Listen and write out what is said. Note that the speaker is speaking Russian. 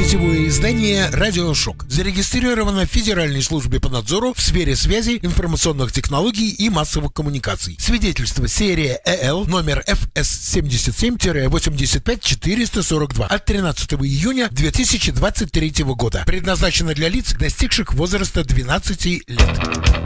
Сетевое издание «Радиошок» зарегистрировано в Федеральной службе по надзору в сфере связи, информационных технологий и массовых коммуникаций. Свидетельство серия ЭЛ номер ФС-77-85442 от 13 июня 2023 года. Предназначено для лиц, достигших возраста 12 лет.